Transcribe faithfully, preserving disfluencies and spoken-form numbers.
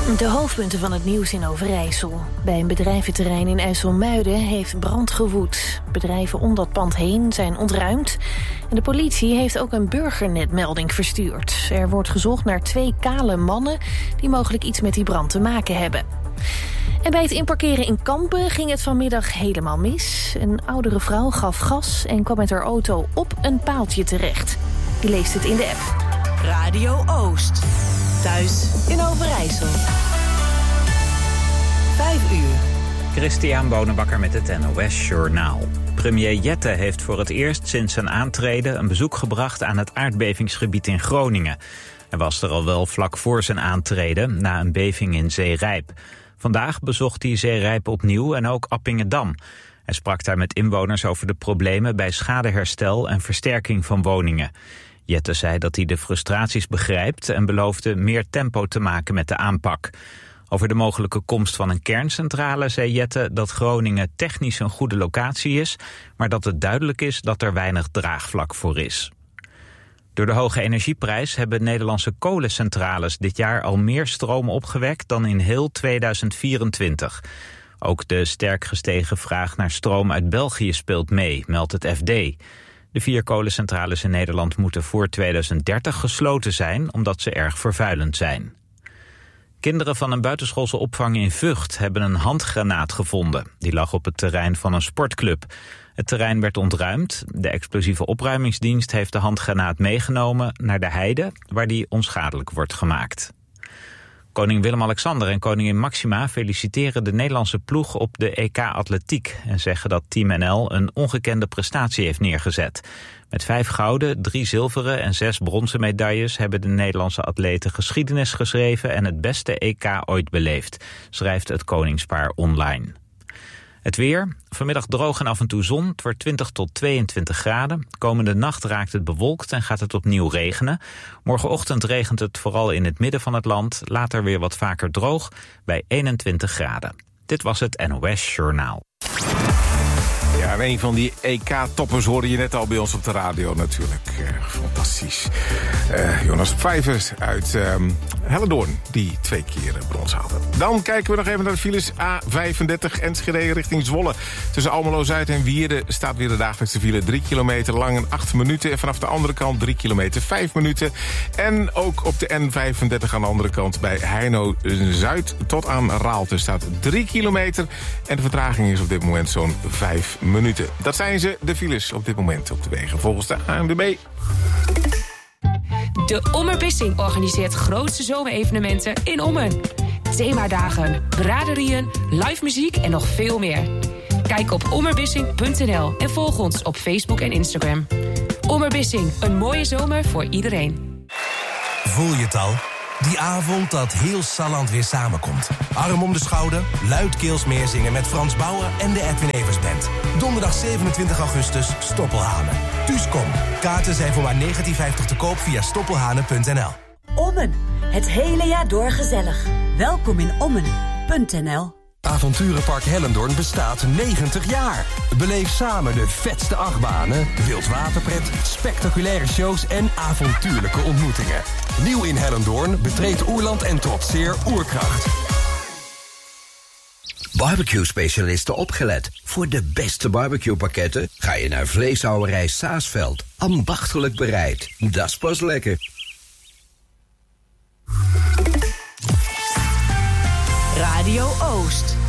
De hoofdpunten van het nieuws in Overijssel. Bij een bedrijventerrein in IJsselmuiden heeft brand gewoed. Bedrijven om dat pand heen zijn ontruimd. En de politie heeft ook een burgernetmelding verstuurd. Er wordt gezocht naar twee kale mannen die mogelijk iets met die brand te maken hebben. En bij het inparkeren in Kampen ging het vanmiddag helemaal mis. Een oudere vrouw gaf gas en kwam met haar auto op een paaltje terecht. Je leest het in de app. Radio Oost. Thuis in Overijssel. Vijf uur. Christian Bonenbakker met het N O S Journaal. Premier Jette heeft voor het eerst sinds zijn aantreden een bezoek gebracht aan het aardbevingsgebied in Groningen. Hij was er al wel vlak voor zijn aantreden, na een beving in Zeerijp. Vandaag bezocht hij Zeerijp opnieuw en ook Appingedam. Hij sprak daar met inwoners over de problemen bij schadeherstel en versterking van woningen. Jette zei dat hij de frustraties begrijpt en beloofde meer tempo te maken met de aanpak. Over de mogelijke komst van een kerncentrale zei Jette dat Groningen technisch een goede locatie is, maar dat het duidelijk is dat er weinig draagvlak voor is. Door de hoge energieprijs hebben Nederlandse kolencentrales dit jaar al meer stroom opgewekt dan in heel tweeduizend vierentwintig. Ook de sterk gestegen vraag naar stroom uit België speelt mee, meldt het F D. De vier kolencentrales in Nederland moeten voor tweeduizend dertig gesloten zijn, omdat ze erg vervuilend zijn. Kinderen van een buitenschoolse opvang in Vught hebben een handgranaat gevonden. Die lag op het terrein van een sportclub. Het terrein werd ontruimd. De explosieve opruimingsdienst heeft de handgranaat meegenomen naar de heide, waar die onschadelijk wordt gemaakt. Koning Willem-Alexander en koningin Maxima feliciteren de Nederlandse ploeg op de E K Atletiek en zeggen dat Team N L een ongekende prestatie heeft neergezet. Met vijf gouden, drie zilveren en zes bronzen medailles hebben de Nederlandse atleten geschiedenis geschreven en het beste E K ooit beleefd, schrijft het koningspaar online. Het weer, vanmiddag droog en af en toe zon, het wordt twintig tot tweeëntwintig graden. Komende nacht raakt het bewolkt en gaat het opnieuw regenen. Morgenochtend regent het vooral in het midden van het land, later weer wat vaker droog bij eenentwintig graden. Dit was het N O S Journaal. Ja, en een van die E K-toppers hoorde je net al bij ons op de radio natuurlijk. Uh, fantastisch. Uh, Jonas Vijvers uit uh, Hellendoorn, die twee keer brons haalde. Dan kijken we nog even naar de files. A vijfendertig Enschede richting Zwolle. Tussen Almelo-Zuid en Wierden staat weer de dagelijkse file. Drie kilometer lang en acht minuten. En vanaf de andere kant drie kilometer, vijf minuten. En ook op de N vijfendertig aan de andere kant bij Heino-Zuid tot aan Raalte staat drie kilometer. En de vertraging is op dit moment zo'n vijf minuten. Dat zijn ze, de files op dit moment op de wegen. Volgens de A N W B. De Ommerbissing organiseert grootste zomerevenementen in Ommen. Themadagen, braderieën, live muziek en nog veel meer. Kijk op ommerbissing punt n l en volg ons op Facebook en Instagram. Ommerbissing, een mooie zomer voor iedereen. Voel je het al? Die avond dat heel Salland weer samenkomt. Arm om de schouder, luidkeels meezingen met Frans Bauer en de Edwin Evers Band. Donderdag zevenentwintig augustus, Stoppelhanen. Thuis kom. Kaarten zijn voor maar negentien vijftig te koop via stoppelhanen punt n l. Ommen. Het hele jaar door gezellig. Welkom in Ommen punt n l. Avonturenpark Hellendoorn bestaat negentig jaar. Beleef samen de vetste achtbanen, wildwaterpret, spectaculaire shows en avontuurlijke ontmoetingen. Nieuw in Hellendoorn betreedt Oerland en trotseer Oerkracht. Barbecue-specialisten opgelet. Voor de beste barbecue-pakketten ga je naar Vleeshouwerij Saasveld. Ambachtelijk bereid. Dat is pas lekker. Radio Oost.